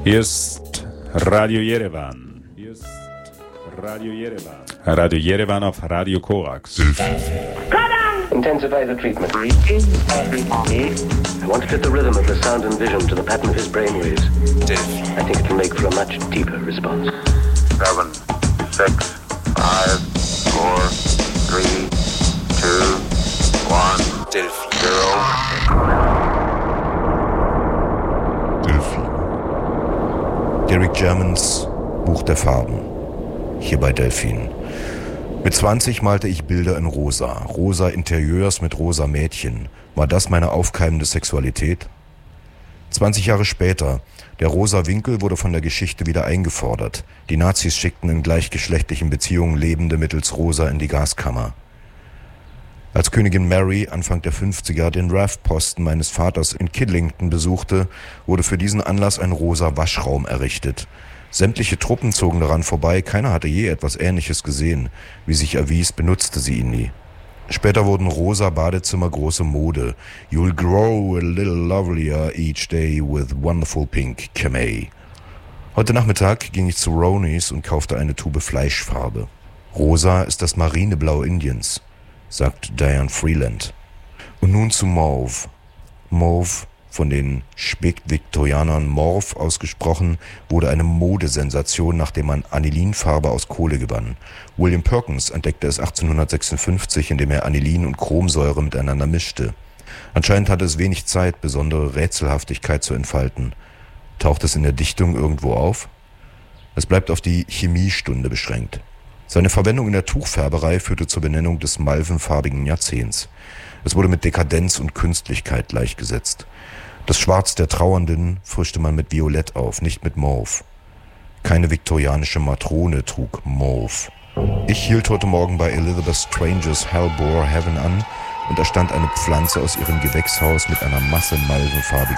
Hier ist Radio Yerevan. Radio Yerevan auf Radio Korax. Intensify the treatment. I want to fit the rhythm of the sound and vision to the pattern of his brainwaves. I think it will make for a much deeper response. 7, 6, 5, 4, 3, 2, 1, 0. Derek Germans Buch der Farben. Hier bei Delphin. Mit 20 malte ich Bilder in rosa. Rosa Interieurs mit rosa Mädchen. War das meine aufkeimende Sexualität? 20 Jahre später. Der rosa Winkel wurde von der Geschichte wieder eingefordert. Die Nazis schickten in gleichgeschlechtlichen Beziehungen Lebende mittels Rosa in die Gaskammer. Als Königin Mary Anfang der 50er den RAF-Posten meines Vaters in Kidlington besuchte, wurde für diesen Anlass ein rosa Waschraum errichtet. Sämtliche Truppen zogen daran vorbei, keiner hatte je etwas Ähnliches gesehen. Wie sich erwies, benutzte sie ihn nie. Später wurden rosa Badezimmer große Mode. You'll grow a little lovelier each day with wonderful pink Camay. Heute Nachmittag ging ich zu Roney's und kaufte eine Tube Fleischfarbe. Rosa ist das Marineblau Indiens, sagt Diane Freeland. Und nun zu Mauve. Mauve, von den Spätviktorianern Morph ausgesprochen, wurde eine Modesensation, nachdem man Anilinfarbe aus Kohle gewann. William Perkins entdeckte es 1856, indem er Anilin und Chromsäure miteinander mischte. Anscheinend hatte es wenig Zeit, besondere Rätselhaftigkeit zu entfalten. Taucht es in der Dichtung irgendwo auf? Es bleibt auf die Chemiestunde beschränkt. Seine Verwendung in der Tuchfärberei führte zur Benennung des malvenfarbigen Jahrzehnts. Es wurde mit Dekadenz und Künstlichkeit gleichgesetzt. Das Schwarz der Trauernden frischte man mit Violett auf, nicht mit Mauve. Keine viktorianische Matrone trug Mauve. Ich hielt heute Morgen bei Elizabeth Strangers Hellbore Heaven an und da stand eine Pflanze aus ihrem Gewächshaus mit einer Masse malvenfarbiger